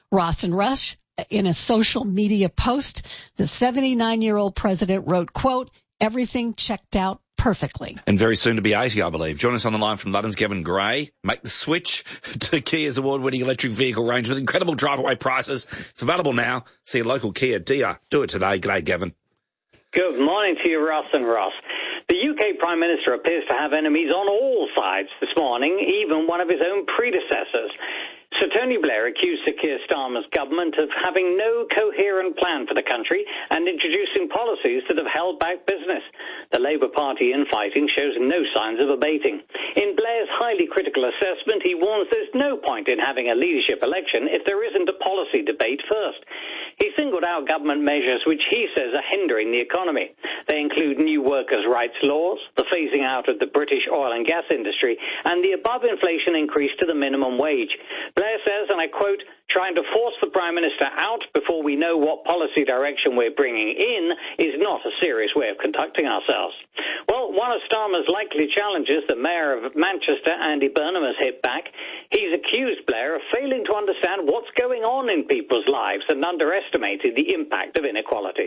Ross and Rush, in a social media post, the 79-year-old president wrote, quote, everything checked out perfectly. And very soon to be 80, I believe. Join us on the line from London's Gavin Gray. Make the switch to Kia's award-winning electric vehicle range with incredible drive-away prices. It's available now. See a local Kia dealer. Do it today. G'day, Gavin. Good morning to you, Ross and Ross. The UK Prime Minister appears to have enemies on all sides this morning, even one of his own predecessors. Sir Tony Blair accused Sir Keir Starmer's government of having no coherent plan for the country and introducing policies that have held back business. The Labour Party infighting shows no signs of abating. In Blair's highly critical assessment, he warns there's no point in having a leadership election if there isn't a policy debate first. He singled out government measures which he says are hindering the economy. They include new workers' rights laws, the phasing out of the British oil and gas industry, and the above-inflation increase to the minimum wage. Blair says, and I quote, trying to force the Prime Minister out before we know what policy direction we're bringing in is not a serious way of conducting ourselves. Well, one of Starmer's likely challenges, the Mayor of Manchester, Andy Burnham, has hit back. He's accused Blair of failing to understand what's going on in people's lives and underestimated the impact of inequality.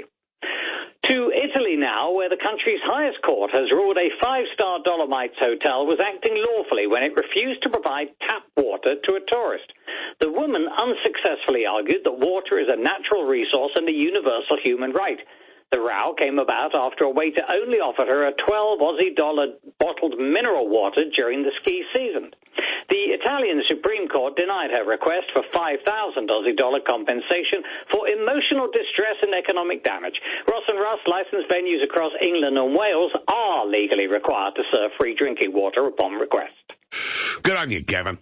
To Italy now, where the country's highest court has ruled a five-star Dolomites hotel was acting lawfully when it refused to provide tap water to a tourist. The woman unsuccessfully argued that water is a natural resource and a universal human right. The row came about after a waiter only offered her a $12 Aussie bottled mineral water during the ski season. The Italian Supreme Court denied her request for $5,000 Aussie compensation for emotional distress and economic damage. Ross and Russ licensed venues across England and Wales are legally required to serve free drinking water upon request. Good on you, Gavin.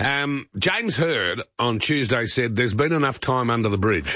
James Hird on Tuesday said there's been enough time under the bridge.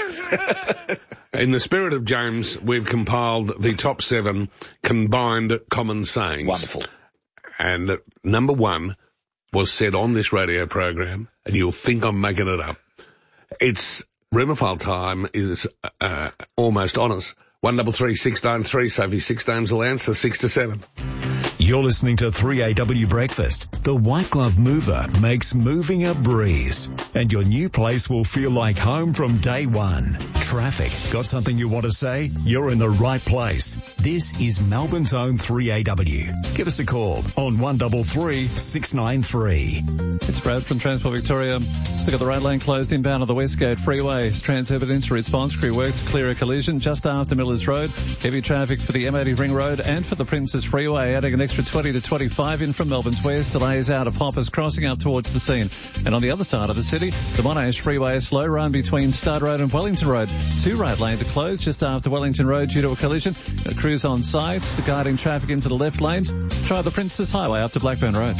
In the spirit of James, we've compiled the top 7 combined common sayings. Wonderful. And number 1 was said on this radio program, and you'll think I'm making it up. It's Rumophile time is almost on us. 133 693, Sophie 6 names will answer 6 to 7. You're listening to 3AW Breakfast. The White Glove Mover makes moving a breeze, and your new place will feel like home from day one. Traffic. Got something you want to say? You're in the right place. This is Melbourne's own 3AW. Give us a call on 133 693. It's Brad from Transport Victoria. Just got the right lane closed inbound on the Westgate Freeway. Transurban Incident Response Crew work to clear a collision just after Millers Road. Heavy traffic for the M80 Ring Road and for the Princes Freeway, adding an extra 20 to 25 in from Melbourne's west. Delays out of Poppers crossing up towards the scene. And on the other side of the city, the Monash Freeway, a slow run between Stud Road and Wellington Road. 2 right lanes are closed just after Wellington Road due to a collision. A crews on site, guiding traffic into the left lanes. Try the Princes Highway up to Blackburn Road.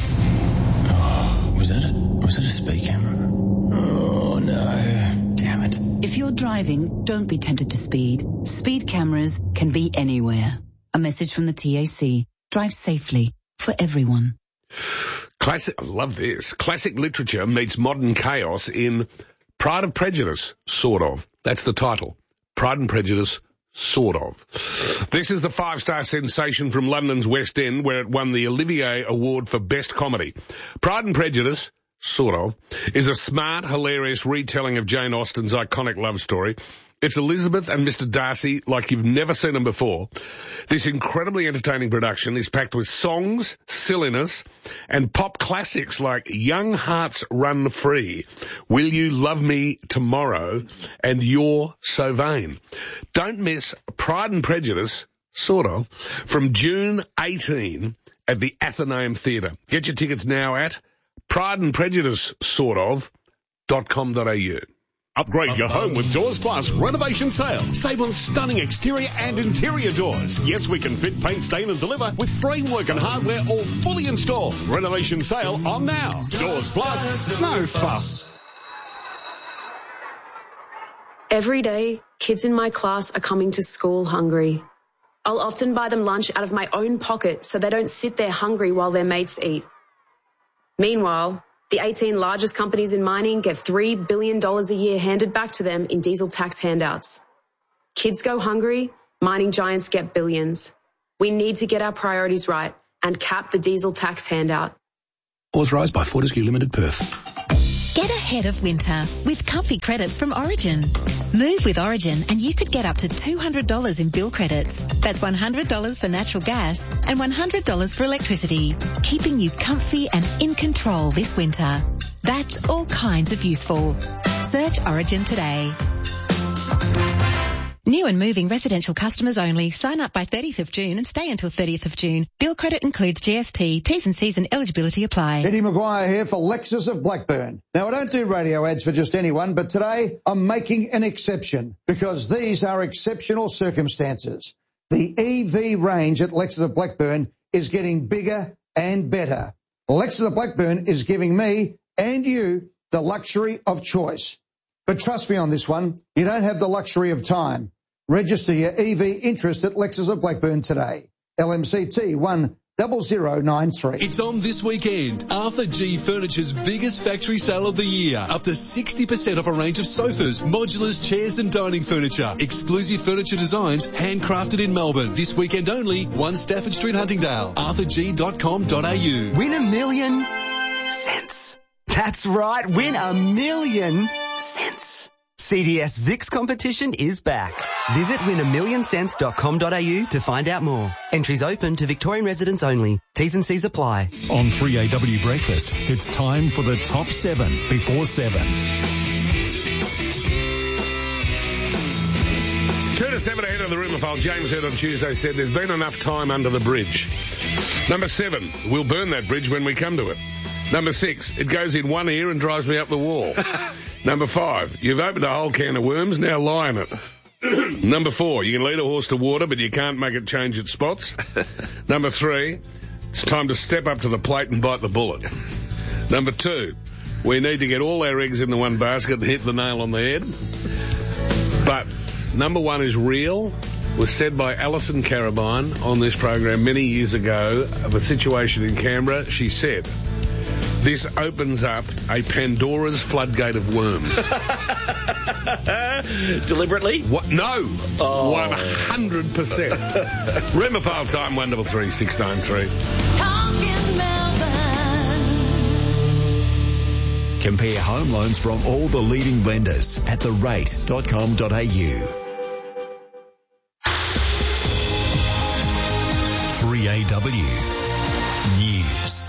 Oh, was that it? Was it a speed camera? Oh, no. Damn it. If you're driving, don't be tempted to speed. Speed cameras can be anywhere. A message from the TAC. Drive safely for everyone. Classic, I love this. Classic literature meets modern chaos in Pride and Prejudice, sort of. That's the title. Pride and Prejudice, sort of. This is the 5-star sensation from London's West End, where it won the Olivier Award for Best Comedy. Pride and Prejudice, sort of, is a smart, hilarious retelling of Jane Austen's iconic love story. It's Elizabeth and Mr. Darcy like you've never seen them before. This incredibly entertaining production is packed with songs, silliness, and pop classics like Young Hearts Run Free, Will You Love Me Tomorrow, and You're So Vain. Don't miss Pride and Prejudice, sort of, from June 18 at the Athenaeum Theatre. Get your tickets now at prideandprejudice.com.au. Upgrade your home with Doors Plus renovation sale. Save on stunning exterior and interior doors. Yes, we can fit, paint, stain and deliver with framework and hardware all fully installed. Renovation sale on now. Doors Plus, no fuss. Every day, kids in my class are coming to school hungry. I'll often buy them lunch out of my own pocket so they don't sit there hungry while their mates eat. Meanwhile, the 18 largest companies in mining get $3 billion a year handed back to them in diesel tax handouts. Kids go hungry, mining giants get billions. We need to get our priorities right and cap the diesel tax handout. Authorised by Fortescue Limited, Perth. Get ahead of winter with comfy credits from Origin. Move with Origin and you could get up to $200 in bill credits. That's $100 for natural gas and $100 for electricity, keeping you comfy and in control this winter. That's all kinds of useful. Search Origin today. New and moving residential customers only. Sign up by 30th of June and stay until 30th of June. Bill credit includes GST. T's and C's and eligibility apply. Eddie Maguire here for Lexus of Blackburn. Now, I don't do radio ads for just anyone, but today I'm making an exception because these are exceptional circumstances. The EV range at Lexus of Blackburn is getting bigger and better. Lexus of Blackburn is giving me and you the luxury of choice. But trust me on this one, you don't have the luxury of time. Register your EV interest at Lexus of Blackburn today. LMCT 10093. It's on this weekend. Arthur G Furniture's biggest factory sale of the year. Up to 60% off a range of sofas, modulars, chairs and dining furniture. Exclusive furniture designs handcrafted in Melbourne. This weekend only, 1 Stafford Street, Huntingdale. arthurg.com.au. Win $1 million cents. That's right, win $1 million cents. CDS VIX competition is back. Visit win1millioncents.com.au to find out more. Entries open to Victorian residents only. T's and C's apply. On 3AW Breakfast, it's time for the top 7 before 7. 2 to 7 ahead of the rumour file. James Heard on Tuesday said there's been enough time under the bridge. Number 7, we'll burn that bridge when we come to it. Number 6, it goes in one ear and drives me up the wall. Number 5, you've opened a whole can of worms, now lie in it. Number 4, you can lead a horse to water, but you can't make it change its spots. Number 3, it's time to step up to the plate and bite the bullet. Number 2, we need to get all our eggs into one basket and hit the nail on the head. But number 1 is real. Was said by Alison Carabine on this program many years ago of a situation in Canberra. She said, this opens up a Pandora's floodgate of worms. Deliberately? What? No. 100%. Rumour file time, 133 693. Compare home loans from all the leading lenders at therate.com.au. 3AW News.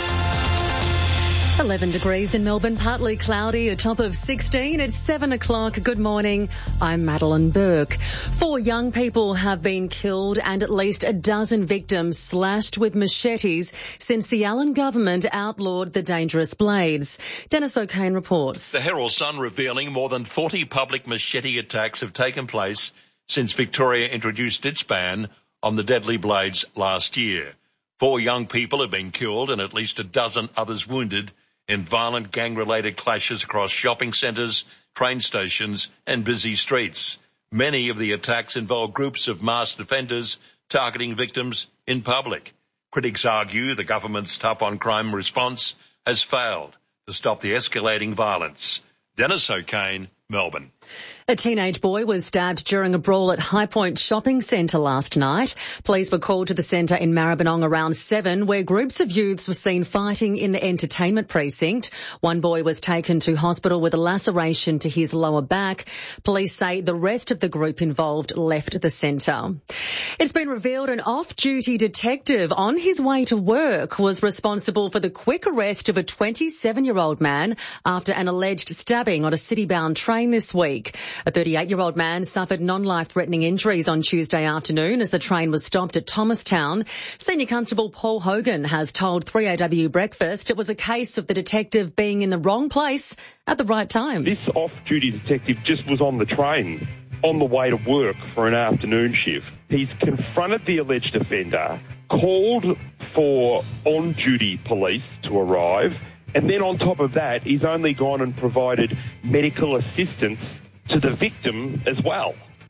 11 degrees in Melbourne, partly cloudy, a top of 16. It's 7 o'clock. Good morning. I'm Madeline Burke. 4 young people have been killed and at least a dozen victims slashed with machetes since the Allen government outlawed the dangerous blades. Dennis O'Kane reports. The Herald Sun revealing more than 40 public machete attacks have taken place since Victoria introduced its ban on the deadly blades last year. 4 young people have been killed and at least a dozen others wounded in violent gang-related clashes across shopping centres, train stations and busy streets. Many of the attacks involve groups of masked offenders targeting victims in public. Critics argue the government's tough-on-crime response has failed to stop the escalating violence. Dennis O'Kane, Melbourne. A teenage boy was stabbed during a brawl at High Point Shopping Centre last night. Police were called to the centre in Maribyrnong around 7, where groups of youths were seen fighting in the entertainment precinct. One boy was taken to hospital with a laceration to his lower back. Police say the rest of the group involved left the centre. It's been revealed an off-duty detective on his way to work was responsible for the quick arrest of a 27-year-old man after an alleged stabbing on a city-bound train this week. A 38-year-old man suffered non-life-threatening injuries on Tuesday afternoon as the train was stopped at Thomastown. Senior Constable Paul Hogan has told 3AW Breakfast it was a case of the detective being in the wrong place at the right time. This off-duty detective just was on the train on the way to work for an afternoon shift. He's confronted the alleged offender, called for on-duty police to arrive, and then on top of that, he's only gone and provided medical assistance to the victim as well.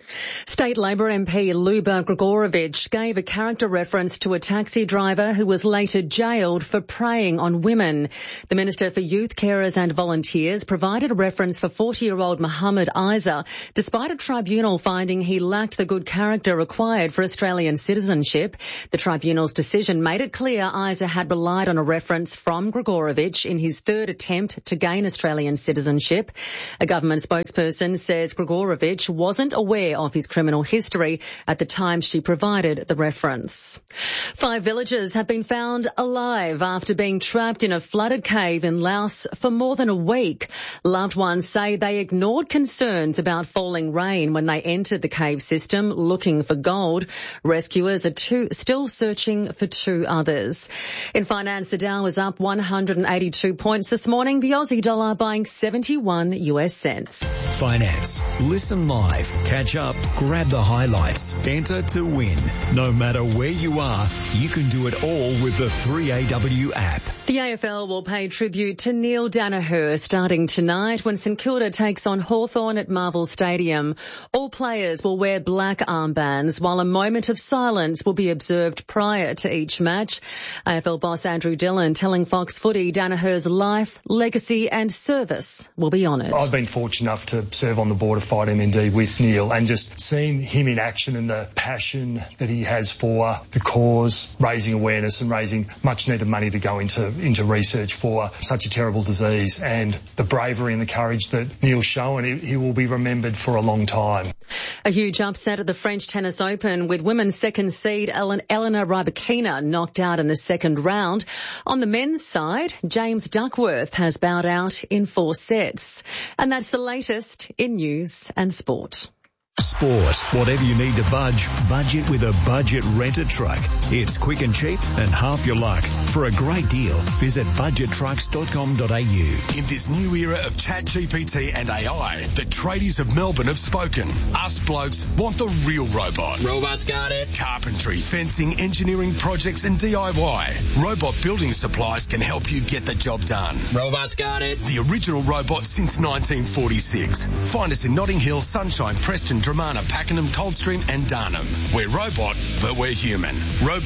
State Labor MP Luba Grigorovic gave a character reference to a taxi driver who was later jailed for preying on women. The Minister for Youth, Carers and Volunteers provided a reference for 40-year-old Muhammad Isa, despite a tribunal finding he lacked the good character required for Australian citizenship. The tribunal's decision made it clear Isa had relied on a reference from Grigorovic in his third attempt to gain Australian citizenship. A government spokesperson says Grigorovic wasn't aware of his criminal history at the time she provided the reference. 5 villagers have been found alive after being trapped in a flooded cave in Laos for more than a week. Loved ones say they ignored concerns about falling rain when they entered the cave system looking for gold. Rescuers are still searching for 2 others. In finance, the Dow was up 182 points this morning. The Aussie dollar buying 71 US cents. Finance. Listen live. Catch up. Grab the highlights. Enter to win. No matter where you are, you can do it all with the 3AW app. The AFL will pay tribute to Neil Daniher starting tonight when St Kilda takes on Hawthorn at Marvel Stadium. All players will wear black armbands while a moment of silence will be observed prior to each match. AFL boss Andrew Dillon telling Fox Footy Daniher's life, legacy and service will be honoured. I've been fortunate enough to serve on the board of Fight MND with Neil, and just seeing him in action and the passion that he has for the cause, raising awareness and raising much needed money to go into research for such a terrible disease, and the bravery and the courage that Neil's shown, he will be remembered for a long time. A huge upset at the French Tennis Open with women's second seed Elena Rybakina knocked out in the second round. On the men's side, James Duckworth has bowed out in 4 sets. And that's the latest in news and sport. Sport. Whatever you need to budget with a budget renter truck. It's quick and cheap and half your luck. For a great deal, visit budgettrucks.com.au. In this new era of ChatGPT and AI, the tradies of Melbourne have spoken. Us blokes want the real robot. Robots got it. Carpentry, fencing, engineering projects and DIY. Robot Building Supplies can help you get the job done. Robots got it. The original robot since 1946. Find us in Notting Hill, Sunshine, Preston, Dramana, Pakenham, Coldstream and Darnham. We're robot, but we're human.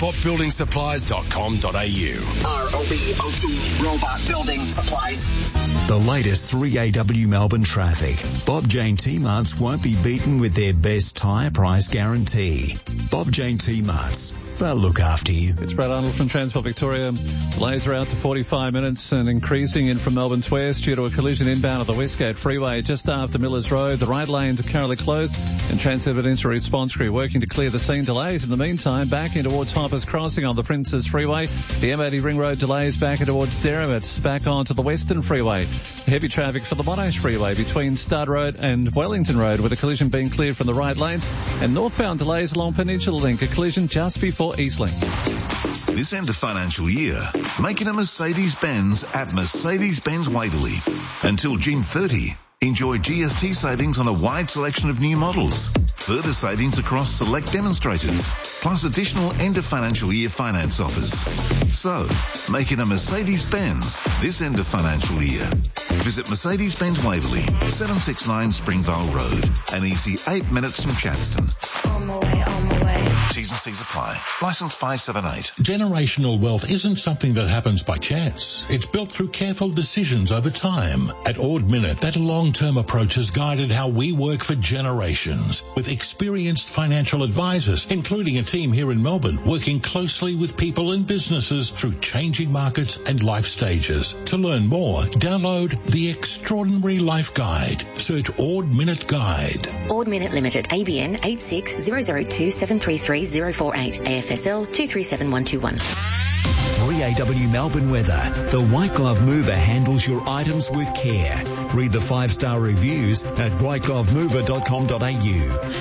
Robotbuildingsupplies.com.au. ROBOT, Robot Building Supplies. The latest 3AW Melbourne traffic. Bob Jane T-Marts won't be beaten with their best tyre price guarantee. Bob Jane T-Marts. They'll look after you. It's Brad Arnold from Transport Victoria. Delays are out to 45 minutes and increasing in from Melbourne West due to a collision inbound of the Westgate Freeway just after Millers Road. The right lane is currently closed and Transit Incident Response Crew working to clear the scene. Delays in the meantime back in towards Hoppers Crossing on the Princes Freeway. The M80 Ring Road delays back in towards Derrimut, back onto the Western Freeway. Heavy traffic for the Monash Freeway between Stud Road and Wellington Road with a collision being cleared from the right lanes, and northbound delays along Peninsula Link, a collision just before Eastlink. This end of financial year, make it a Mercedes-Benz at Mercedes-Benz Waverley. Until June 30, enjoy GST savings on a wide selection of new models. Further savings across select demonstrators, plus additional end of financial year finance offers. So, make it a Mercedes-Benz this end of financial year. Visit Mercedes-Benz Waverley, 769 Springvale Road, an easy 8 minutes from Chadstone. On my way. T's and C's apply. License 578. Generational wealth isn't something that happens by chance. It's built through careful decisions over time. At Ord Minnett, that long-term approach has guided how we work for generations, with experienced financial advisors, including a team here in Melbourne, working closely with people and businesses through changing markets and life stages. To learn more, download the Extraordinary Life Guide. Search Ord Minnett Guide. Ord Minnett Limited, ABN 86002733 048, AFSL 237121. 3AW Melbourne weather. The White Glove Mover handles your items with care. Read the 5-star reviews at whiteglovemover.com.au.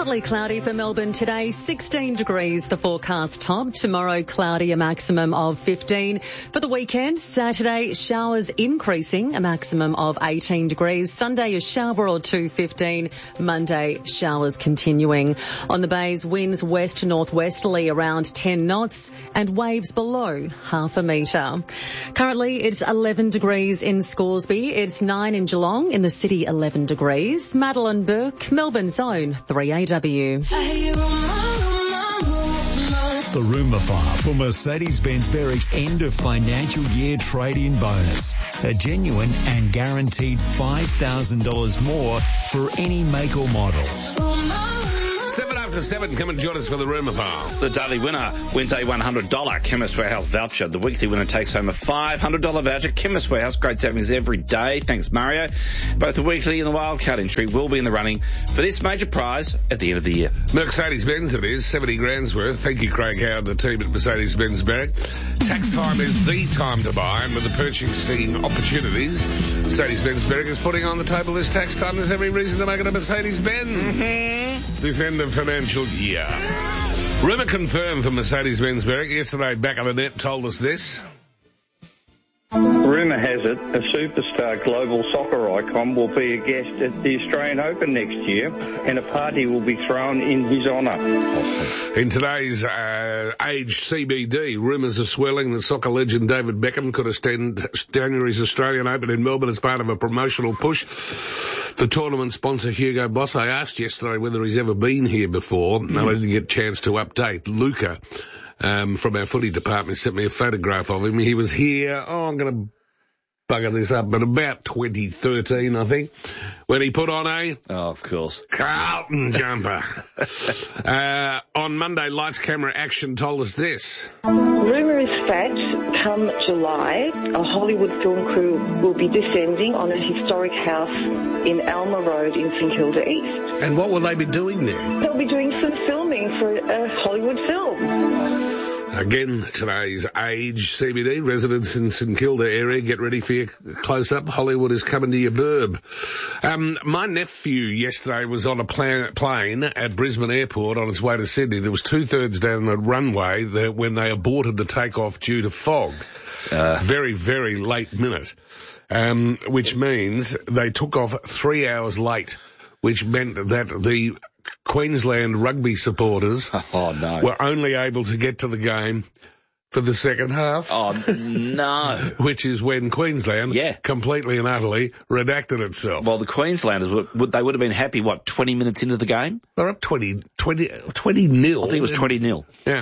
Partly cloudy for Melbourne today, 16 degrees the forecast top. Tomorrow cloudy, a maximum of 15. For the weekend, Saturday showers increasing, a maximum of 18 degrees. Sunday a shower or two, 15. Monday showers continuing. On the bays, winds west to northwesterly around 10 knots and waves below half a metre. Currently it's 11 degrees in Scoresby. It's 9 in Geelong. In the city 11 degrees. Madeline Burke, Melbourne's own 3AW. The rumour file for Mercedes-Benz Berwick's end of financial year trade-in bonus. A genuine and guaranteed $5,000 more for any make or model. 7:07, come and join us for the rumour file. The daily winner wins a $100 Chemist Warehouse voucher. The weekly winner takes home a $500 voucher. Chemist Warehouse, great savings every day. Thanks, Mario. Both the weekly and the wildcard entry will be in the running for this major prize at the end of the year. Mercedes-Benz it is, 70 grand's worth. Thank you, Craig Howard, the team at Mercedes-Benz Berwick. Tax time is the time to buy, and with the purchasing opportunities Mercedes-Benz Berwick is putting on the table this tax time, there's every reason to make it a Mercedes-Benz. This end of financial year. Rumour confirmed for Mercedes-Benz Berwick. Yesterday, back of the net told us this. Rumour has it a superstar global soccer icon will be a guest at the Australian Open next year, and a party will be thrown in his honour. In today's Age CBD, rumours are swirling that soccer legend David Beckham could attend January's Australian Open in Melbourne as part of a promotional push. The tournament sponsor Hugo Boss. I asked yesterday whether he's ever been here before. No, I didn't get a chance to update. Luca from our footy department sent me a photograph of him. He was here, I'm going to bugger this up, but about 2013, I think, when he put on a... Oh, of course. Carlton jumper. On Monday, Lights, Camera, Action told us this. Rumour is fact, come July, a Hollywood film crew will be descending on a historic house in Alma Road in St Kilda East. And what will they be doing there? They'll be doing some filming for a Hollywood film. Again, today's Age CBD. Residents in St Kilda area, get ready for your close-up. Hollywood is coming to your burb. My nephew yesterday was on a plane at Brisbane Airport on its way to Sydney. There was two-thirds down the runway when they aborted the takeoff due to fog. Very, very late minute. Which means they took off 3 hours late, which meant that the Queensland rugby supporters were only able to get to the game for the second half. Oh, no. Which is when Queensland completely and utterly redacted itself. Well, the Queenslanders, they would have been happy, 20 minutes into the game? They're up 20-0. I think it was 20-0. Yeah.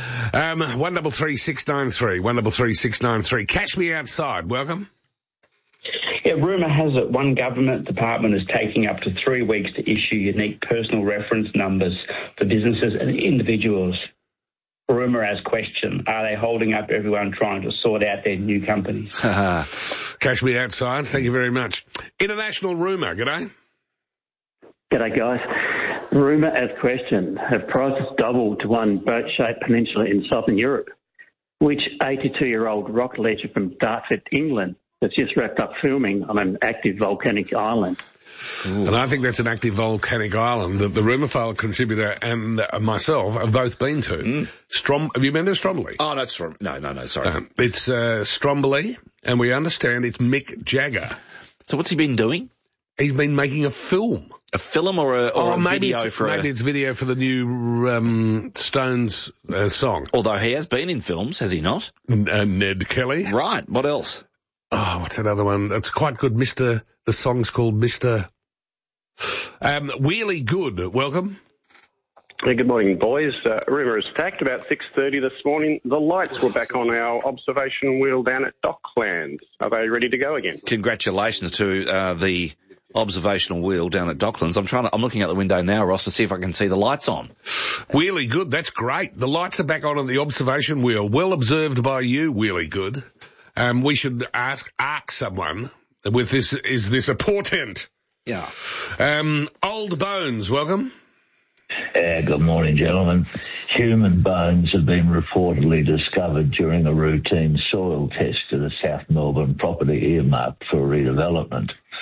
133693, 133693. Catch me outside. Welcome. Yeah, rumour has it one government department is taking up to 3 weeks to issue unique personal reference numbers for businesses and individuals. Rumour has question, are they holding up everyone trying to sort out their new companies? Catch me outside. Thank you very much. International rumour. G'day. G'day, guys. Rumour as question. Have prices doubled to one boat-shaped peninsula in southern Europe? Which 82-year-old rock legend from Dartford, England, that's just wrapped up filming on an active volcanic island? Ooh. And I think that's an active volcanic island that the Rumour File contributor and myself have both been to. Have you been to Stromboli? Oh, no, sorry. It's Stromboli, and we understand it's Mick Jagger. So what's he been doing? He's been making a film. A film or a video maybe it's video for the new Stones song. Although he has been in films, has he not? Ned Kelly. Right, what else? Oh, what's that other one? It's quite good, The song's called Mr. Wheelie Good. Welcome. Hey, good morning, boys. Rumour is fact. About 6:30 this morning, the lights were back on our observation wheel down at Docklands. Are they ready to go again? Congratulations to the observational wheel down at Docklands. I'm looking out the window now, Ross, to see if I can see the lights on. Wheelie Good. That's great. The lights are back on the observation wheel. Well observed by you, Wheelie Good. We should ask someone with this. Is this a portent? Yeah. Old Bones, welcome. Good morning, gentlemen. Human bones have been reportedly discovered during a routine soil test at a South Melbourne property earmarked for redevelopment.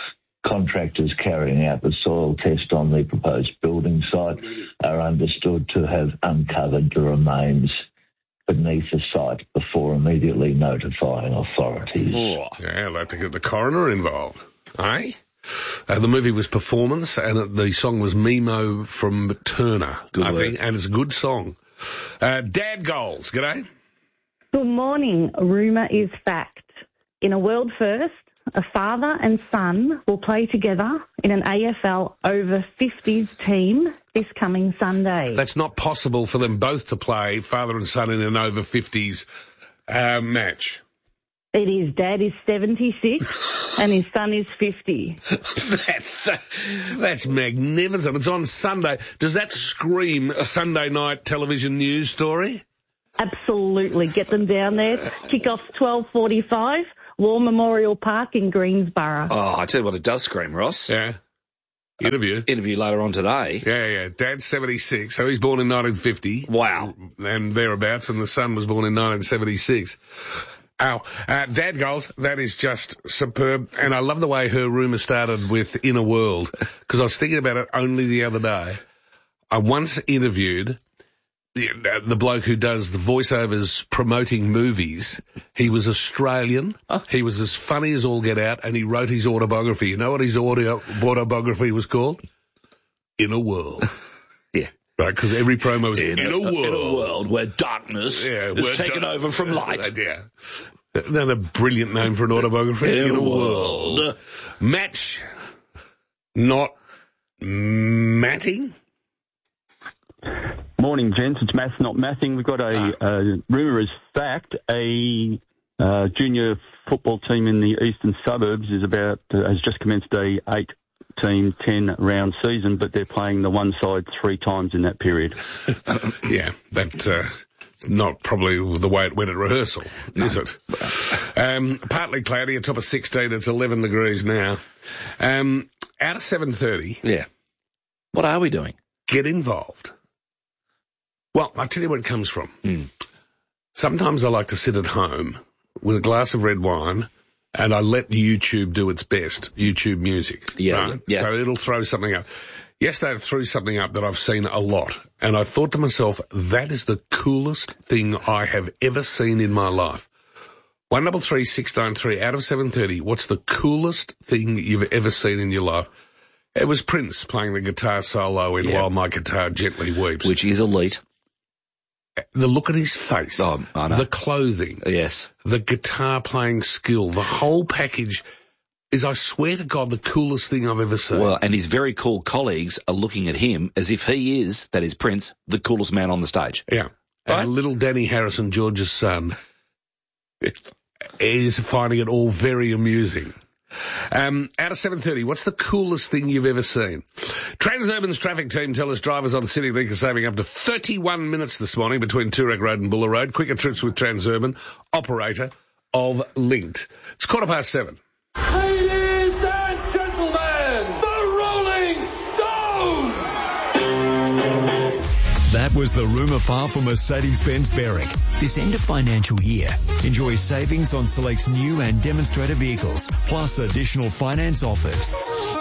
Contractors carrying out the soil test on the proposed building site are understood to have uncovered the remains beneath the site before immediately notifying authorities. Oh. Yeah, I'll have to get the coroner involved. Eh? The movie was Performance, and the song was Mimo from Turner, I think, and it's a good song. Dad Goals, g'day. Good morning. Rumour is fact. In a world first, a father and son will play together in an AFL over 50s team this coming Sunday. That's not possible for them both to play, father and son, in an over 50s match. It is. Dad is 76 and his son is 50. That's magnificent. It's on Sunday. Does that scream a Sunday night television news story? Absolutely. Get them down there. Kick-off's 12:45. War Memorial Park in Greensborough. Oh, I tell you what, it does scream, Ross. Yeah. Interview later on today. Yeah. Dad's 76, so he's born in 1950. Wow. And thereabouts, and the son was born in 1976. Dad Goals, that is just superb. And I love the way her rumour started with Inner World, because I was thinking about it only the other day. I once interviewed the bloke who does the voiceovers promoting movies. He was Australian. He was as funny as all get out, and he wrote his autobiography. You know what his autobiography was called? Inner World. Yeah. Right, because every promo was in a world where darkness is taken over from light. Yeah. Isn't that a brilliant name for an autobiography? In a world. Match. Not matting. Morning, gents. It's Math, not mathing. We've got a rumour is fact. A junior football team in the eastern suburbs has just commenced a 8-team, 10-round season, but they're playing the one side 3 times in that period. Yeah, that's not probably the way it went at rehearsal, is it? Partly cloudy, a top of 16. It's 11 degrees now. Out of 7:30. Yeah. What are we doing? Get involved. Well, I'll tell you where it comes from. Sometimes I like to sit at home with a glass of red wine and I let YouTube do its best, YouTube music. Yeah. Right? Yes. So it'll throw something up. Yesterday it threw something up that I've seen a lot, and I thought to myself, that is the coolest thing I have ever seen in my life. 133 693 out of 7:30. What's the coolest thing you've ever seen in your life? It was Prince playing the guitar solo in While My Guitar Gently Weeps. Which is elite. The look at his face. Oh, I know. The clothing. Yes. The guitar playing skill. The whole package is, I swear to God, the coolest thing I've ever seen. Well, and his very cool colleagues are looking at him as if he is, that is Prince, the coolest man on the stage. Yeah. Right? And little Danny Harrison, George's son, is finding it all very amusing. Out of 7:30, what's the coolest thing you've ever seen? Transurban's traffic team tell us drivers on CityLink are saving up to 31 minutes this morning between Toorak Road and Buller Road. Quicker trips with Transurban, operator of Linked. It's 7:15. Ladies and gentlemen, the Rolling Stones! That was the rumour file for Mercedes-Benz Berwick. This end of financial year, enjoy savings on selects new and demonstrator vehicles, plus additional finance offers.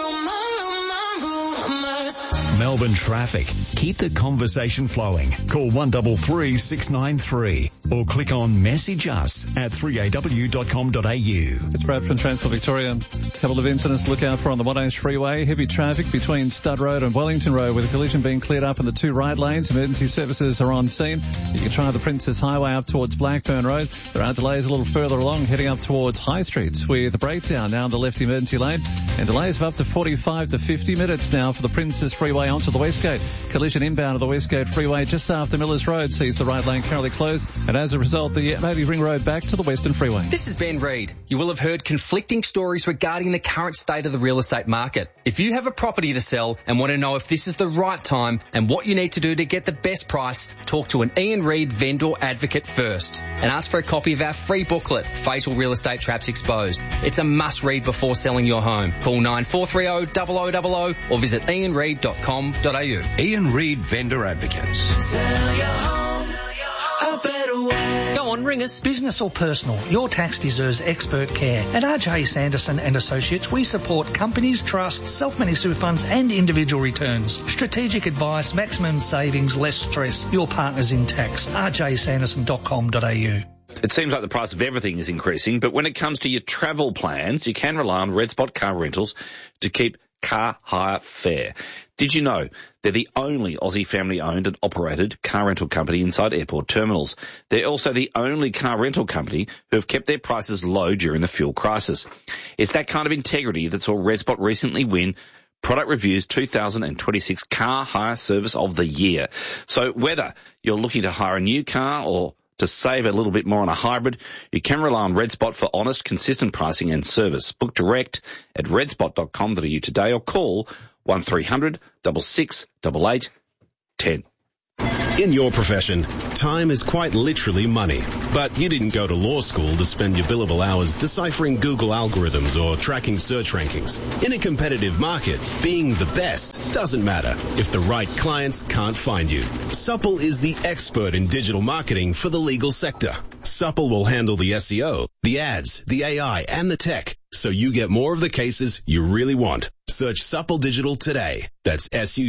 Melbourne traffic. Keep the conversation flowing. Call 133 693 or click on message us at 3aw.com.au. It's Brad from Transport Victoria. A couple of incidents to look out for on the Monash Freeway. Heavy traffic between Stud Road and Wellington Road with a collision being cleared up in the 2 right lanes. Emergency services are on scene. You can try the Princess Highway up towards Blackburn Road. There are delays a little further along heading up towards High Street with a breakdown now in the left emergency lane and delays of up to 45 to 50 minutes now for the Princess Freeway onto the Westgate. Collision inbound of the Westgate Freeway just after Millers Road sees the right lane currently closed, and as a result the Moby Ring Road back to the Western Freeway. This is Ben Reid. You will have heard conflicting stories regarding the current state of the real estate market. If you have a property to sell and want to know if this is the right time and what you need to do to get the best price, talk to an Ian Reid vendor advocate first and ask for a copy of our free booklet, Fatal Real Estate Traps Exposed. It's a must read before selling your home. Call 9430 0000 or visit ianreid.com.au. Ian Reid Vendor Advocates. Sell your home a better Go on, ring us. Business or personal, your tax deserves expert care. At RJ Sanderson and Associates, we support companies, trusts, self-managed super funds and individual returns. Strategic advice, maximum savings, less stress. Your partners in tax. rjsanderson.com.au. It seems like the price of everything is increasing, but when it comes to your travel plans, you can rely on Red Spot Car Rentals to keep car hire fair. Did you know they're the only Aussie family-owned and operated car rental company inside airport terminals? They're also the only car rental company who have kept their prices low during the fuel crisis. It's that kind of integrity that saw Red Spot recently win Product Review's 2026 Car Hire Service of the Year. So whether you're looking to hire a new car or to save a little bit more on a hybrid, you can rely on Red Spot for honest, consistent pricing and service. Book direct at redspot.com.au today or call 1300 6688 10. In your profession, time is quite literally money. But you didn't go to law school to spend your billable hours deciphering Google algorithms or tracking search rankings. In a competitive market, being the best doesn't matter if the right clients can't find you. Supple is the expert in digital marketing for the legal sector. Supple will handle the SEO, the ads, the AI, and the tech, so you get more of the cases you really want. Search Supple Digital today. That's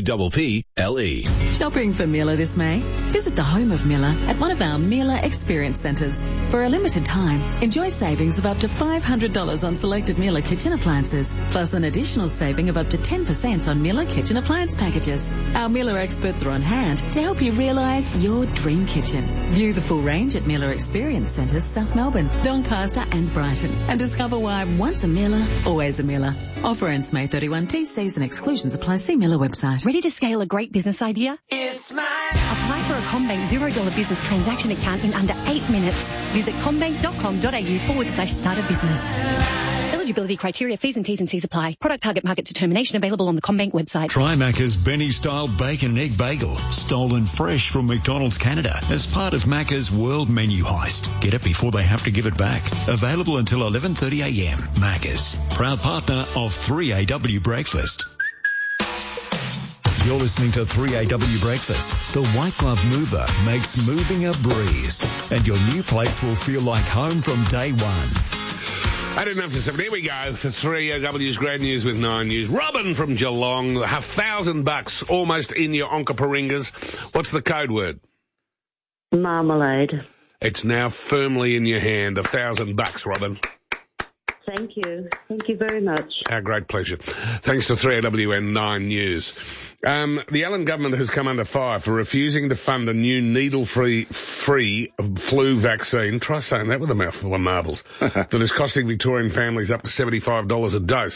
SUPPLE. Shopping for Miller this May? Visit the home of Miller at one of our Miller Experience Centres. For a limited time, enjoy savings of up to $500 on selected Miller kitchen appliances, plus an additional saving of up to 10% on Miller kitchen appliance packages. Our Miller experts are on hand to help you realise your dream kitchen. View the full range at Miller Experience Centres, South Melbourne, Doncaster and Brighton, and discover why once a Miller, always a Miller. Offer ends May 31. T's and exclusions apply. See Miller website. Ready to scale a great business idea? It's mine. Apply for a CommBank $0 business transaction account in under 8 minutes. Visit commbank.com.au/start a business. Eligibility criteria, fees and T's and C's apply. Product target market determination available on the CommBank website. Try Macca's Benny-style bacon and egg bagel, stolen fresh from McDonald's Canada as part of Macca's World Menu Heist. Get it before they have to give it back. Available until 11:30 a.m. Macca's, proud partner of 3AW Breakfast. You're listening to 3AW Breakfast. The White Glove Mover makes moving a breeze, and your new place will feel like home from day one. I didn't have to say, but here we go for 3AW's Grand News with 9 News. Robin from Geelong, $1,000 almost in your Onkaparingas. What's the code word? Marmalade. It's now firmly in your hand. $1,000, Robin. Thank you. Thank you very much. Our great pleasure. Thanks to 3AW and 9 News. The Allen government has come under fire for refusing to fund a new needle-free flu vaccine. Try saying that with a mouthful of marbles. That is costing Victorian families up to $75 a dose.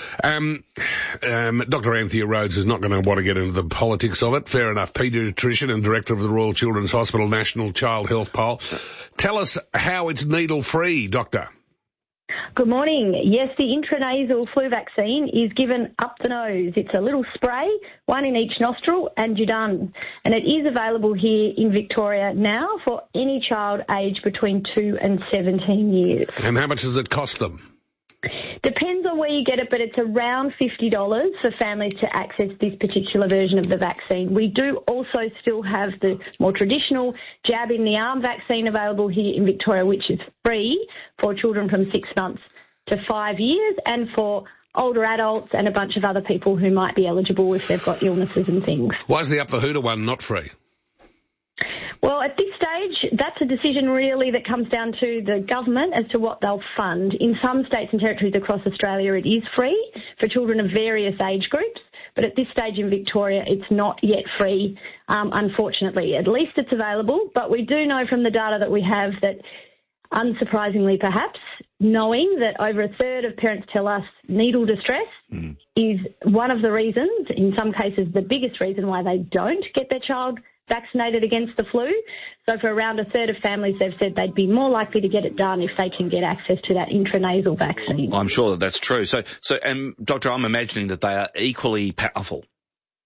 Dr. Anthea Rhodes is not going to want to get into the politics of it. Fair enough. Paediatrician and director of the Royal Children's Hospital National Child Health Poll. Tell us how it's needle-free, Doctor. Good morning. Yes, the intranasal flu vaccine is given up the nose. It's a little spray, one in each nostril, and you're done. And it is available here in Victoria now for any child aged between 2 and 17 years. And how much does it cost them? Depends on where you get it, but it's around $50 for families to access this particular version of the vaccine. We do also still have the more traditional jab in the arm vaccine available here in Victoria, which is free for children from 6 months to 5 years and for older adults and a bunch of other people who might be eligible if they've got illnesses and things. Why is the Up the Hooter one not free? Well, at this stage, that's a decision really that comes down to the government as to what they'll fund. In some states and territories across Australia, it is free for children of various age groups, but at this stage in Victoria, it's not yet free, unfortunately. At least it's available, but we do know from the data that we have that, unsurprisingly perhaps, knowing that over a third of parents tell us needle distress is one of the reasons, in some cases the biggest reason why they don't get their child vaccinated against the flu. So for around a third of families, they've said they'd be more likely to get it done if they can get access to that intranasal vaccine. I'm sure that that's true. So, Doctor, I'm imagining that they are equally powerful.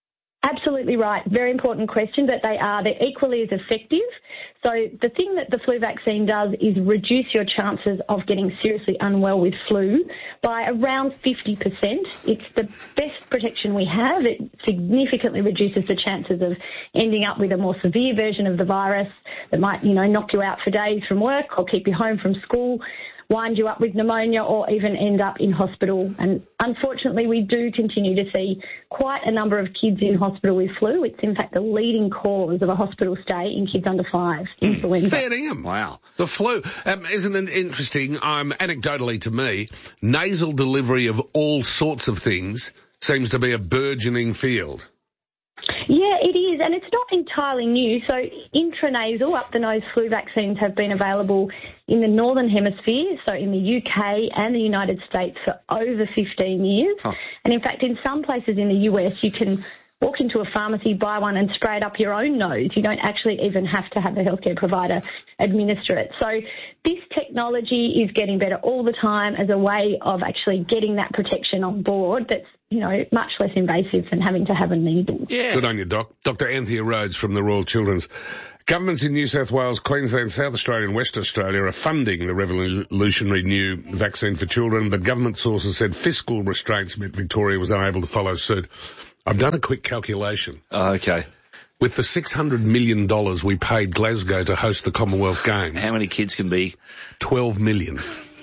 Absolutely right. Very important question, but they're equally as effective. So the thing that the flu vaccine does is reduce your chances of getting seriously unwell with flu by around 50%. It's the best protection we have. It significantly reduces the chances of ending up with a more severe version of the virus that might, knock you out for days from work or keep you home from school, wind you up with pneumonia, or even end up in hospital. And unfortunately, we do continue to see quite a number of kids in hospital with flu. It's in fact the leading cause of a hospital stay in kids under 5, influenza. Fair dinkum. Wow. The flu. Isn't it interesting? Anecdotally to me, nasal delivery of all sorts of things seems to be a burgeoning field. Yeah, it is, and it's not entirely new. So intranasal, up-the-nose flu vaccines have been available in the Northern Hemisphere, so in the UK and the United States for over 15 years. Oh. And in fact, in some places in the US, you can walk into a pharmacy, buy one and spray it up your own nose. You don't actually even have to have the healthcare provider administer it. So this technology is getting better all the time as a way of actually getting that protection on board that's, much less invasive than having to have a needle. Yeah. Good on you, Doc. Dr. Anthea Rhodes from the Royal Children's. Governments in New South Wales, Queensland, South Australia and West Australia are funding the revolutionary new vaccine for children, but government sources said fiscal restraints meant Victoria was unable to follow suit. I've done a quick calculation. Oh, okay. With the $600 million we paid Glasgow to host the Commonwealth Games. How many kids can be? 12 million.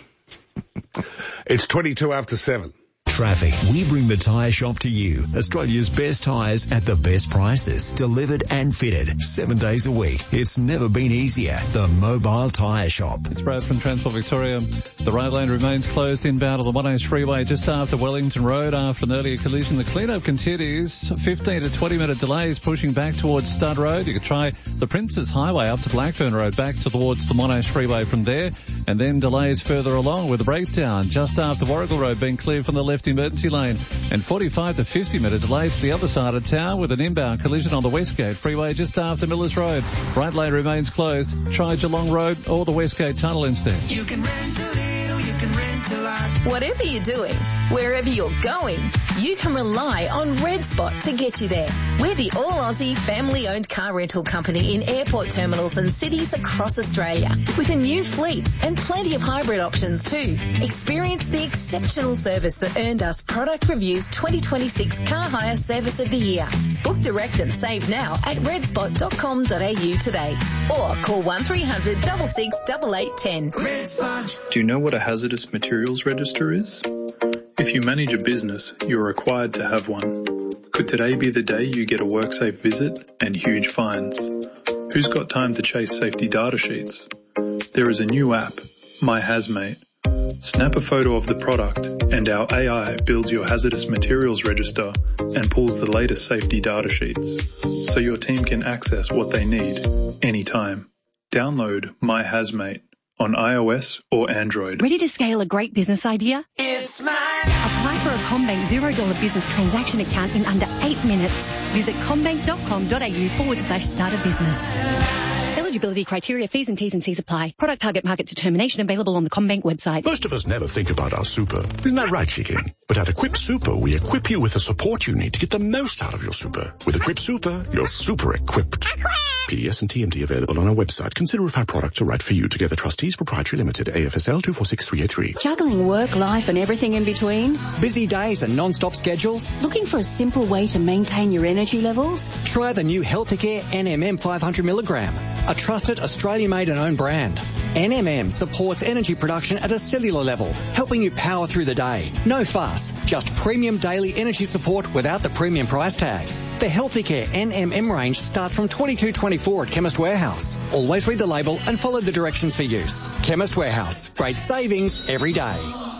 It's 22 after 7. Traffic. We bring the tyre shop to you. Australia's best tyres at the best prices. Delivered and fitted 7 days a week. It's never been easier. The Mobile Tyre Shop. It's Brad from Transport Victoria. The road lane remains closed inbound on the Monash Freeway just after Wellington Road after an earlier collision. The clean-up continues. 15 to 20 minute delays pushing back towards Stud Road. You could try the Princes Highway up to Blackburn Road back towards the Monash Freeway from there. And then delays further along with a breakdown just after Warrigal Road being cleared from the left emergency lane, and 45 to 50 minute delays to the other side of town with an inbound collision on the Westgate Freeway just after Millers Road. Right lane remains closed. Try Geelong Road or the Westgate Tunnel instead. You can rent a little, you can rent a lot. Whatever you're doing, wherever you're going, you can rely on Red Spot to get you there. We're the all-Aussie family-owned car rental company in airport terminals and cities across Australia, with a new fleet and plenty of hybrid options too. Experience the exceptional service that earned us Product Review's 2026 Car Hire Service of the Year. Book direct and save now at redspot.com.au today, or call 1300 66 8810. Red Spot. Do you know what a hazardous materials register is? If you manage a business, you're required to have one. Could today be the day you get a WorkSafe visit and huge fines? Who's got time to chase safety data sheets? There is a new app, My Hazmate. Snap a photo of the product and our AI builds your hazardous materials register and pulls the latest safety data sheets so your team can access what they need anytime. Download My Hazmate on iOS or Android. Ready to scale a great business idea? It's mine. Apply for a CommBank $0 business transaction account in under 8 minutes. Visit commbank.com.au/start a business. Eligibility criteria, fees and T's and C's apply. Product target market determination available on the CommBank website. Most of us never think about our super. Isn't that right, Chicken? But at Equip Super, we equip you with the support you need to get the most out of your super. With Equip Super, you're super equipped. PDS and TMT available on our website. Consider if our products are right for you. Together Trustees Proprietary Limited, AFSL 246383. Juggling work, life and everything in between? Busy days and non-stop schedules? Looking for a simple way to maintain your energy levels? Try the new Healthicare NMM 500mg, a trusted Australian-made and owned brand. NMM supports energy production at a cellular level, helping you power through the day. No fuss, just premium daily energy support without the premium price tag. The Healthicare NMM range starts from $22.24 at Chemist Warehouse. Always read the label and follow the directions for use. Chemist Warehouse, great savings every day.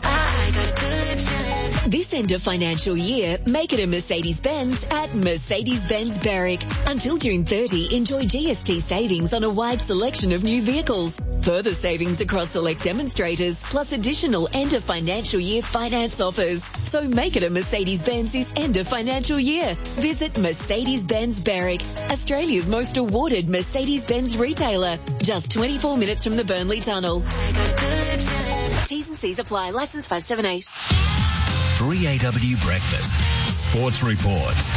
This end of financial year, make it a Mercedes-Benz at Mercedes-Benz Berwick. Until June 30, enjoy GST savings on a wide selection of new vehicles. Further savings across select demonstrators, plus additional end of financial year finance offers. So make it a Mercedes-Benz this end of financial year. Visit Mercedes-Benz Berwick, Australia's most awarded Mercedes-Benz retailer. Just 24 minutes from the Burnley Tunnel. T's and C's apply. Licence 578. 3AW Breakfast. Sports reports.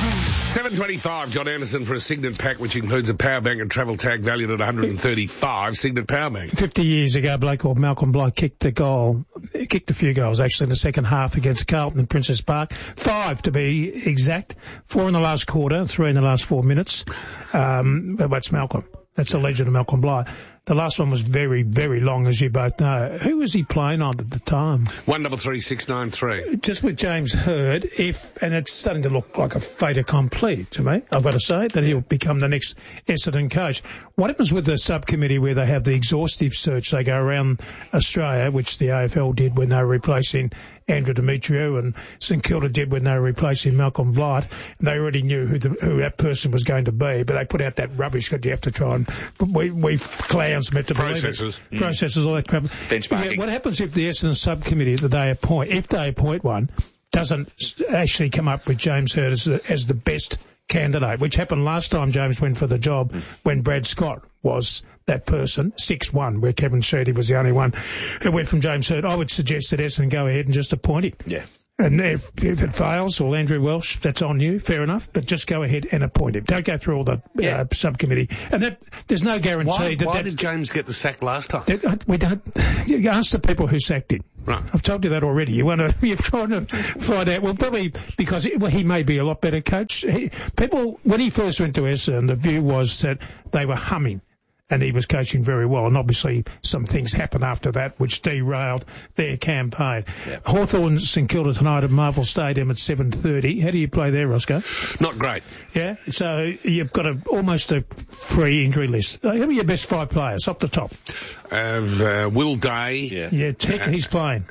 7.25, John Anderson for a Signet pack, which includes a power bank and travel tag valued at 135. Signet power bank. 50 years ago, a bloke called Malcolm Blight kicked a few goals actually in the second half against Carlton in Princess Park. 5 to be exact. 4 in the last quarter, 3 in the last 4 minutes. That's Malcolm. That's the legend of Malcolm Blight. The last one was very, very long, as you both know. Who was he playing on at the time? 133693. Just with James Hird, and it's starting to look like a fait accompli to me, I've got to say, that he'll become the next Essendon coach. What happens with the subcommittee where they have the exhaustive search? They go around Australia, which the AFL did when they were replacing Andrew Demetriou, and St Kilda did when they were replacing Malcolm Blight. And they already knew who that person was going to be, but they put out that rubbish that you have to try and... We clowns meant to processes. Processes, all that crap. Benchmarking. Yeah, what happens if the Essendon subcommittee that they appoint, if they appoint one, doesn't actually come up with James Hird as the best candidate, which happened last time James went for the job when Brad Scott was that person, 6-1, where Kevin Sheedy was the only one who went from James Hird. I would suggest that Essendon go ahead and just appoint him. Yeah. And if it fails, or Andrew Welsh, that's on you, fair enough, but just go ahead and appoint him. Don't go through all the subcommittee. And there's no guarantee Why did James get the sack last time? We don't... You ask the people who sacked him. Right. I've told you that already. You're trying to find out. Well, probably because he may be a lot better coach. When he first went to Essendon, the view was that they were humming. And he was coaching very well. And obviously some things happened after that which derailed their campaign. Yep. Hawthorn St Kilda tonight at Marvel Stadium at 7:30. How do you play there, Roscoe? Not great. Yeah? So you've got almost a free injury list. Who are your best 5 players off the top? Will Day. Yeah, he's playing.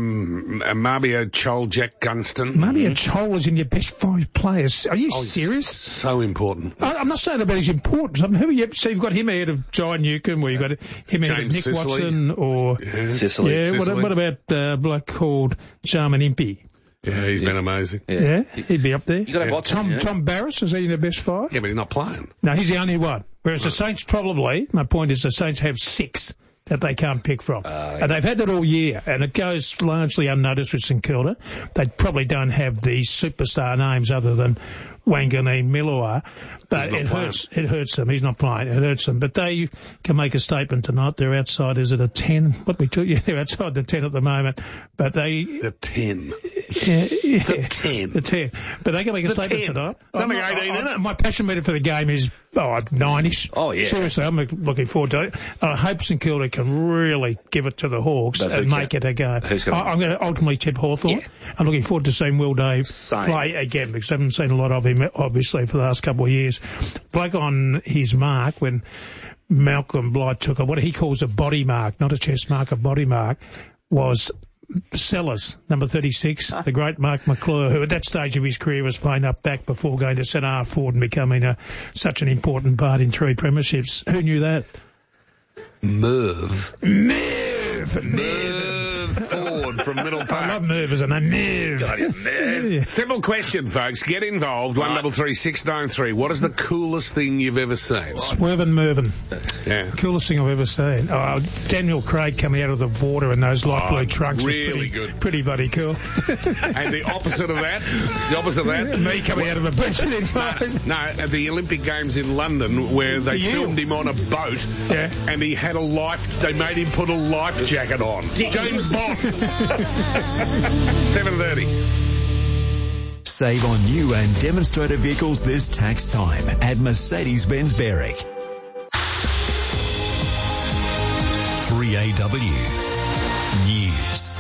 Marbia Chol, Jack Gunston. Marbia Chol is in your best 5 players. Are you serious? So important. I'm not saying about his importance. So you've got him ahead of John Newcombe, or you've got him ahead of Nick Sicily. Watson, or... Sicily. Yeah, what about a bloke called Jarman Impey? Yeah, he's been amazing. Yeah, he'd be up there. You got to Watson, Tom Barris, is he in the best 5? Yeah, but he's not playing. No, he's the only one. Whereas the Saints my point is the Saints have 6 that they can't pick from. And they've had that all year, and it goes largely unnoticed with St Kilda. They probably don't have the superstar names other than Wangani Milua, but it hurts them. He's not playing. It hurts them. But they can make a statement tonight. They're outside, is it a 10? They're outside the 10 at the moment. But The 10. Yeah. The 10. But they can make a statement 10. tonight. It's only 18, isn't it? My passion meter for the game is 9-ish. Oh, yeah. Seriously, I'm looking forward to it. I hope St Kilda can really give it to the Hawks and make it a go. I'm going to ultimately tip Hawthorn. Yeah. I'm looking forward to seeing Will Day play again, because I haven't seen a lot of him, obviously, for the last couple of years. Bloke on his mark when Malcolm Blight took what he calls a body mark, not a chest mark, a body mark, was Sellers, number 36, the great Mark McClure, who at that stage of his career was playing up back before going to St R Ford and becoming such an important part in 3 premierships. Who knew that? Merv Ford from Middle Park. I love Merv as a name. Merv. Simple question, folks. Get involved. 133693. What is the coolest thing you've ever seen? Swervin' Mervin. Yeah. Coolest thing I've ever seen. Oh, Daniel Craig coming out of the water in those light blue trunks. Really good. Pretty bloody cool. And the opposite of that? Me coming out of the beach at its No, at the Olympic Games in London, where they filmed him on a boat, and he had they made him put a life jacket on. James Bond. 7:30. Save on new and demonstrator vehicles this tax time at Mercedes-Benz Berwick. 3AW News.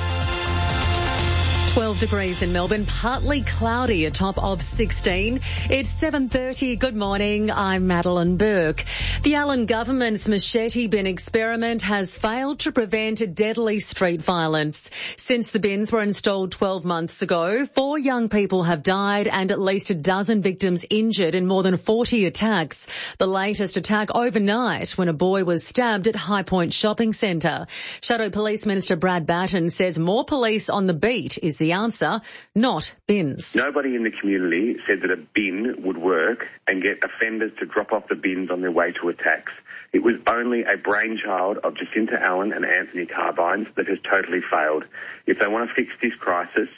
12 degrees in Melbourne, partly cloudy, a top of 16. It's 7:30. Good morning. I'm Madeline Burke. The Allen government's machete bin experiment has failed to prevent deadly street violence. Since the bins were installed 12 months ago, 4 young people have died and at least a dozen victims injured in more than 40 attacks. The latest attack overnight when a boy was stabbed at High Point Shopping Centre. Shadow Police Minister Brad Batten says more police on the beat is the answer, not bins. Nobody in the community said that a bin would work and get offenders to drop off the bins on their way to attacks. It was only a brainchild of Jacinta Allen and Anthony Carbines that has totally failed. If they want to fix this crisis,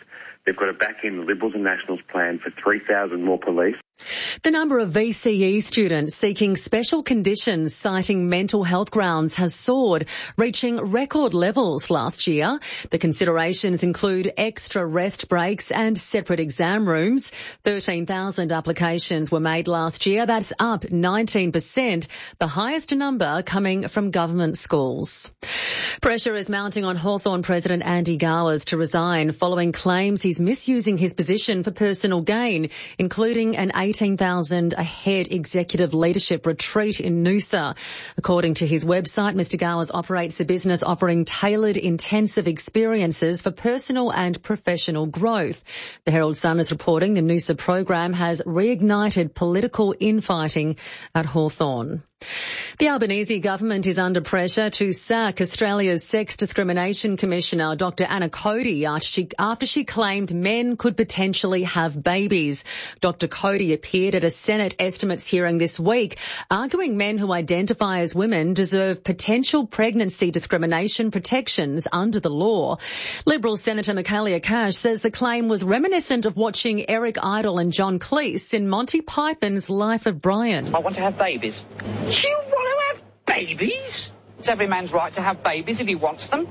They've got to back in the Liberals and Nationals plan for 3,000 more police. The number of VCE students seeking special conditions citing mental health grounds has soared, reaching record levels last year. The considerations include extra rest breaks and separate exam rooms. 13,000 applications were made last year. That's up 19%, the highest number coming from government schools. Pressure is mounting on Hawthorn President Andy Gowers to resign following claims he's misusing his position for personal gain, including an 18,000 a head executive leadership retreat in Noosa. According to his website, Mr Gowers operates a business offering tailored intensive experiences for personal and professional growth. The Herald Sun is reporting the Noosa program has reignited political infighting at Hawthorn. The Albanese government is under pressure to sack Australia's Sex Discrimination Commissioner, Dr Anna Cody, after she claimed men could potentially have babies. Dr Cody appeared at a Senate estimates hearing this week, arguing men who identify as women deserve potential pregnancy discrimination protections under the law. Liberal Senator Michaelia Cash says the claim was reminiscent of watching Eric Idle and John Cleese in Monty Python's Life of Brian. I want to have babies. You want to have babies? It's every man's right to have babies if he wants them.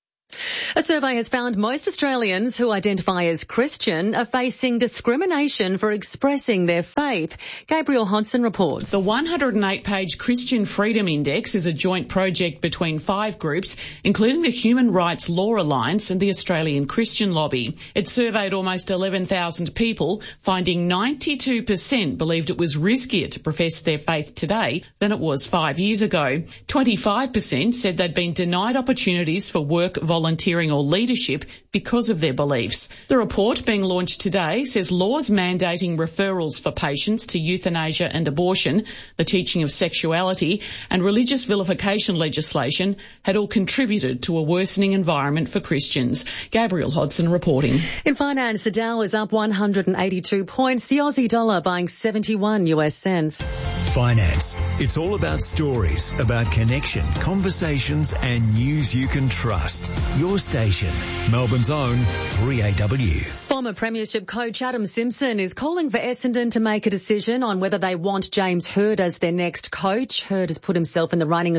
A survey has found most Australians who identify as Christian are facing discrimination for expressing their faith. Gabriel Hodson reports. The 108-page Christian Freedom Index is a joint project between 5 groups, including the Human Rights Law Alliance and the Australian Christian Lobby. It surveyed almost 11,000 people, finding 92% believed it was riskier to profess their faith today than it was 5 years ago. 25% said they'd been denied opportunities for work, volunteering or leadership because of their beliefs. The report, being launched today, says laws mandating referrals for patients to euthanasia and abortion, the teaching of sexuality and religious vilification legislation had all contributed to a worsening environment for Christians. Gabriel Hodson reporting. In finance, the Dow is up 182 points, the Aussie dollar buying 71 US cents. Finance. It's all about stories, about connection, conversations and news you can trust. Your station, Melbourne's own 3AW. Former Premiership coach Adam Simpson is calling for Essendon to make a decision on whether they want James Hird as their next coach. Hird has put himself in the running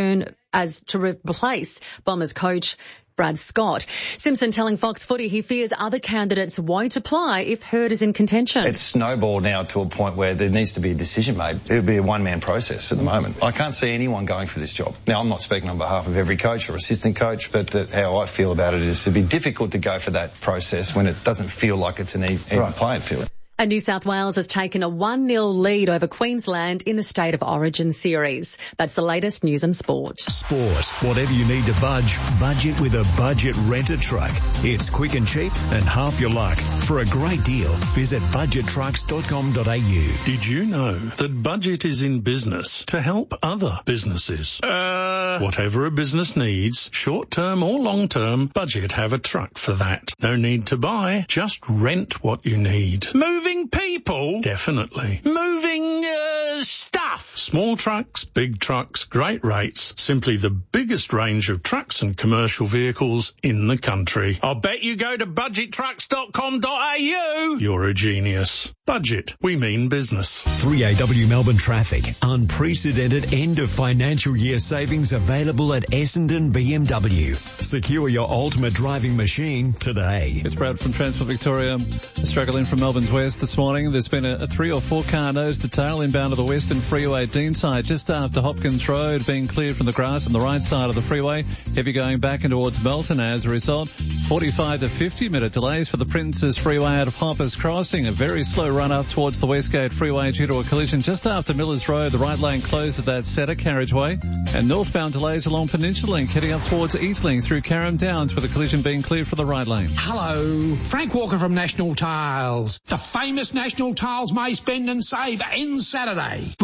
to replace Bombers coach Brad Scott. Simpson telling Fox Footy he fears other candidates won't apply if Hird is in contention. It's snowballed now to a point where there needs to be a decision made. It would be a one-man process at the moment. I can't see anyone going for this job. Now, I'm not speaking on behalf of every coach or assistant coach, but how I feel about it is it'd be difficult to go for that process when it doesn't feel like it's an even playing field. And New South Wales has taken a 1-0 lead over Queensland in the State of Origin series. That's the latest news and sport. Sport. Whatever you need to budget with a Budget Rent-A-Truck. It's quick and cheap and half your luck. For a great deal, visit budgettrucks.com.au. Did you know that Budget is in business to help other businesses? Whatever a business needs, short-term or long-term, Budget have a truck for that. No need to buy, just rent what you need. Moving people? Definitely. Moving, stuff? Small trucks, big trucks, great rates. Simply the biggest range of trucks and commercial vehicles in the country. I'll bet you go to budgettrucks.com.au. You're a genius. Budget. We mean business. 3AW Melbourne traffic. Unprecedented end of financial year savings available at Essendon BMW. Secure your ultimate driving machine today. It's Brad from Transport Victoria. Struggling from Melbourne's west this morning. There's been a 3 or 4 car nose to tail inbound to the Western Freeway Deanside just after Hopkins Road, being cleared from the grass on the right side of the freeway. Heavy going back and towards Melton as a result. 45 to 50 minute delays for the Princes Freeway out of Hoppers Crossing. A very slow run up towards the Westgate Freeway due to a collision just after Millers Road. The right lane closed at that Setter carriageway. And northbound delays along Peninsula Link heading up towards Eastlink through Carrum Downs with a collision being cleared for the right lane. Hello, Frank Walker from National Tiles. The famous National Tiles May Spend and Save ends Saturday with genuine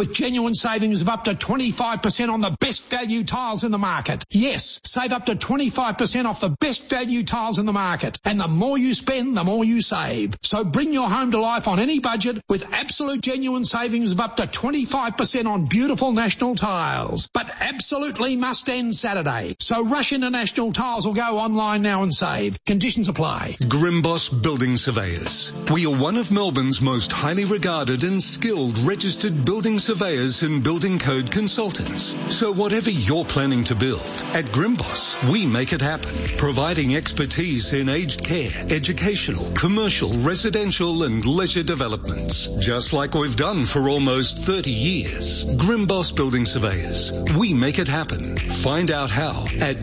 genuine savings of up to 25% on the best value tiles in the market. Yes, save up to 25% off the best value tiles in the market. And the more you spend, the more you save. So bring your home to life on any budget with absolute genuine savings of up to 25% on beautiful National Tiles. But absolutely must end Saturday. So rush into National Tiles or go online now and save. Conditions apply. Grimboss Building Surveyors. We are one of Melbourne's most highly regarded and skilled registered building surveyors and building code consultants. So whatever you're planning to build, at Grimboss, we make it happen, providing expertise in aged care, educational, commercial, residential and leisure developments, just like we've done for almost 30 years. Grimboss Building Surveyors. We make it happen. Find out how at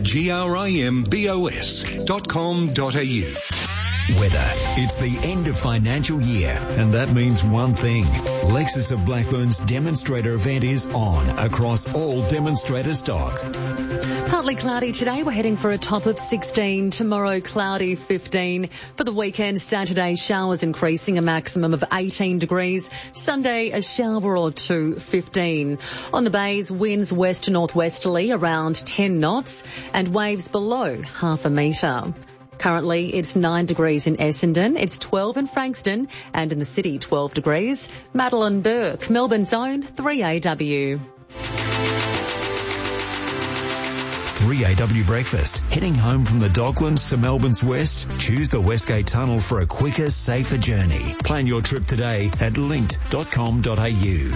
grimbos.com.au. Weather. It's the end of financial year, and that means one thing. Lexus of Blackburn's demonstrator event is on across all demonstrator stock. Partly cloudy today. We're heading for a top of 16. Tomorrow, cloudy 15. For the weekend, Saturday, showers increasing, a maximum of 18 degrees. Sunday, a shower or two, 15. On the bays, winds west to northwesterly around 10 knots and waves below half a metre. Currently, it's 9 degrees in Essendon, it's 12 in Frankston, and in the city, 12 degrees. Madeline Burke, Melbourne's own 3AW. 3AW Breakfast. Heading home from the Docklands to Melbourne's west? Choose the Westgate Tunnel for a quicker, safer journey. Plan your trip today at linked.com.au.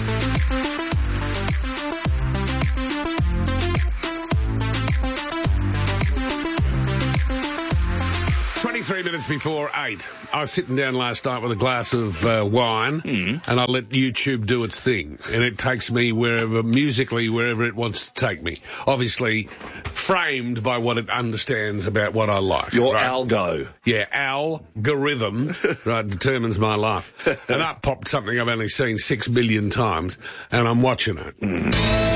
23 minutes before 8. I was sitting down last night with a glass of wine, and I let YouTube do its thing. And it takes me musically, wherever it wants to take me. Obviously, framed by what it understands about what I like. Your algo. Yeah, algorithm, right, determines my life. And up popped something I've only seen 6 billion times, and I'm watching it.